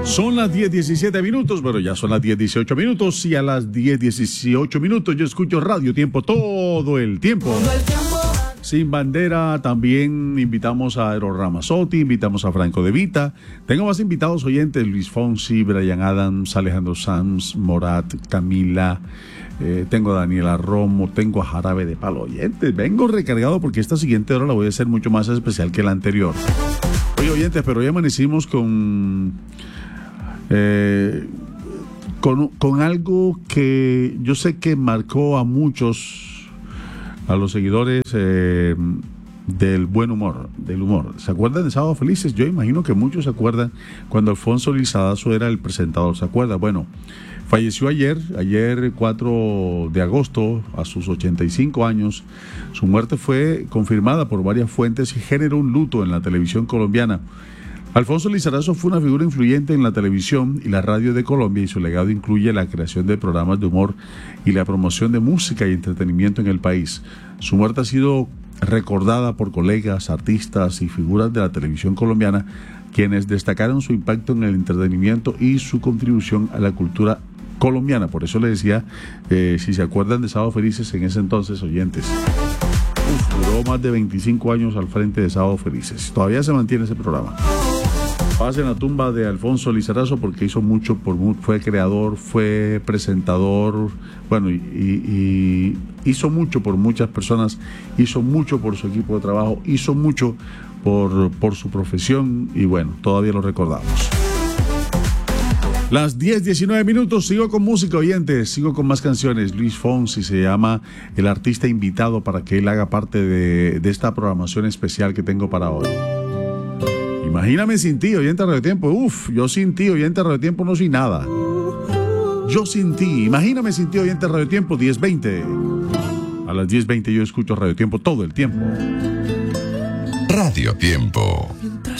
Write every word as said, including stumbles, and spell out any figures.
Son las diez diecisiete minutos, bueno, ya son las diez dieciocho minutos y a las diez dieciocho minutos yo escucho Radio Tiempo todo el tiempo. Sin bandera, también invitamos a Eros Ramazzotti, invitamos a Franco De Vita. Tengo más invitados oyentes: Luis Fonsi, Brian Adams, Alejandro Sanz, Morat, Camila. Eh, tengo a Daniela Romo, tengo a Jarabe de Palo. Oyentes, vengo recargado porque esta siguiente hora la voy a hacer mucho más especial que la anterior. Oye, oyentes, pero hoy amanecimos con, eh, con, con algo que yo sé que marcó a muchos, a los seguidores eh, del buen humor, del humor. ¿Se acuerdan de Sábado Felices? Yo imagino que muchos se acuerdan cuando Alfonso Lizarazo era el presentador. ¿Se acuerdan? Bueno, falleció ayer, ayer cuatro de agosto, a sus ochenta y cinco años. Su muerte fue confirmada por varias fuentes y generó un luto en la televisión colombiana. Alfonso Lizarazo fue una figura influyente en la televisión y la radio de Colombia, y su legado incluye la creación de programas de humor y la promoción de música y entretenimiento en el país. Su muerte ha sido recordada por colegas, artistas y figuras de la televisión colombiana, quienes destacaron su impacto en el entretenimiento y su contribución a la cultura colombiana. Por eso le decía, eh, si se acuerdan de Sábado Felices en ese entonces, oyentes. Uf, duró más de veinticinco años al frente de Sábado Felices. Todavía se mantiene ese programa. Pasen la tumba de Alfonso Lizarazo porque hizo mucho, por fue creador, fue presentador, bueno, y, y, y hizo mucho por muchas personas, hizo mucho por su equipo de trabajo, hizo mucho por, por su profesión y bueno, todavía lo recordamos. Las diez diecinueve minutos, sigo con música, oyentes, sigo con más canciones. Luis Fonsi se llama el artista invitado para que él haga parte de, de esta programación especial que tengo para hoy. Imagíname sin ti, oyente Radio Tiempo. Uf, yo sin ti, oyente Radio Tiempo, no soy nada. Yo sin ti, imagíname sin ti, oyente Radio Tiempo, diez veinte. A las diez veinte yo escucho Radio Tiempo todo el tiempo. Radio Tiempo.